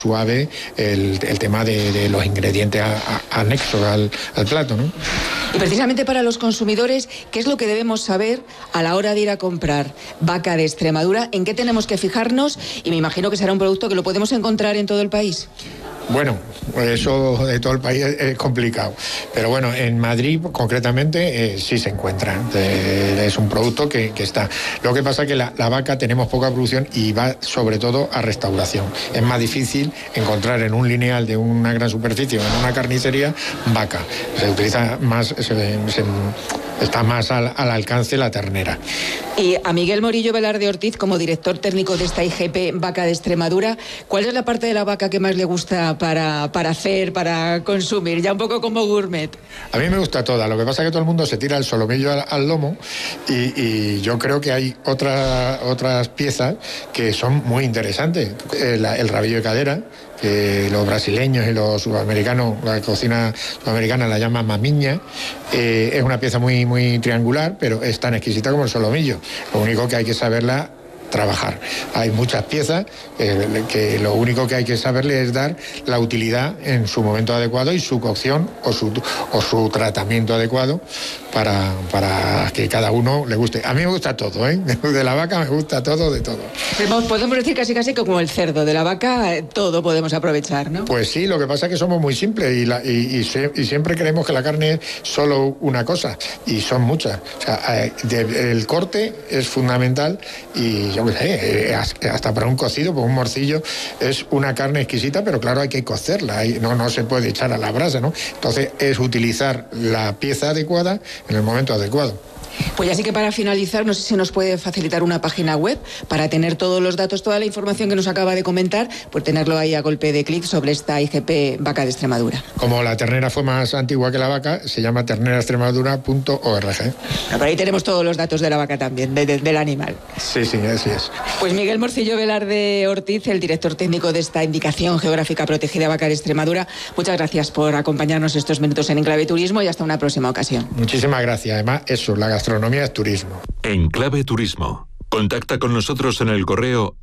suave el tema de los ingredientes anexos al plato, ¿no? Y precisamente para los consumidores, ¿qué es lo que debemos saber a la hora de ir a comprar vaca de Extremadura? ¿En qué tenemos que fijarnos? Y me imagino que será un producto que lo podemos encontrar en todo el país. Bueno, eso de todo el país es complicado, pero bueno, en Madrid concretamente sí se encuentra, es un producto que está. Lo que pasa es que la vaca tenemos poca producción y va sobre todo a restauración. Es más difícil encontrar en un lineal de una gran superficie o en una carnicería vaca. Se utiliza más, está más al alcance la ternera. Y a Miguel Morillo Velarde Ortiz, como director técnico de esta IGP Vaca de Extremadura, ¿cuál es la parte de la vaca que más le gusta para hacer, para consumir? Ya un poco como gourmet. A mí me gusta toda, lo que pasa es que todo el mundo se tira el solomillo al lomo y yo creo que hay otras piezas que son muy interesantes. El rabillo de cadera, que los brasileños y los sudamericanos, la cocina sudamericana la llaman mamiña, es una pieza muy, muy triangular, pero es tan exquisita como el solomillo. Lo único que hay que saberla trabajar. Hay muchas piezas que lo único que hay que saberle es dar la utilidad en su momento adecuado y su cocción o su tratamiento adecuado para que cada uno le guste. A mí me gusta todo, ¿eh? De la vaca me gusta todo, de todo. Podemos decir casi que como el cerdo, de la vaca todo podemos aprovechar, ¿no? Pues sí, lo que pasa es que somos muy simples y siempre creemos que la carne es solo una cosa y son muchas. O sea, el corte es fundamental y yo qué sé, hasta para un cocido, pues un morcillo es una carne exquisita, pero claro, hay que cocerla, no se puede echar a la brasa, ¿no? Entonces es utilizar la pieza adecuada en el momento adecuado. Pues ya sí que para finalizar, no sé si nos puede facilitar una página web para tener todos los datos, toda la información que nos acaba de comentar, por tenerlo ahí a golpe de clic sobre esta IGP Vaca de Extremadura. Como la ternera fue más antigua que la vaca, se llama terneraextremadura.org. Por ahí tenemos todos los datos de la vaca también, del animal. Sí, así es. Pues Miguel Morcillo Velarde Ortiz, el director técnico de esta indicación geográfica protegida Vaca de Extremadura, muchas gracias por acompañarnos estos minutos en Enclave Turismo y hasta una próxima ocasión. Muchísimas gracias. Además, eso, la gastronomía es turismo. Enclave Turismo. Contacta con nosotros en el correo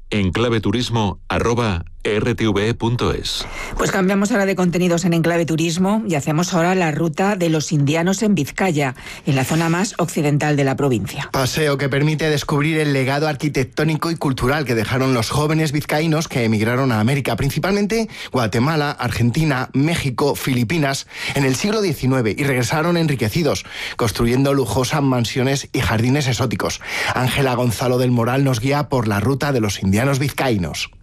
enclaveturismo@rtve.es. Pues cambiamos ahora de contenidos en Enclave Turismo y hacemos ahora la ruta de los indianos en Vizcaya, en la zona más occidental de la provincia. Paseo que permite descubrir el legado arquitectónico y cultural que dejaron los jóvenes vizcaínos que emigraron a América, principalmente Guatemala, Argentina, México, Filipinas, en el siglo XIX y regresaron enriquecidos, construyendo lujosas mansiones y jardines exóticos. Ángela Gonzalo del Moral nos guía por la ruta de los indianos vizcaínos.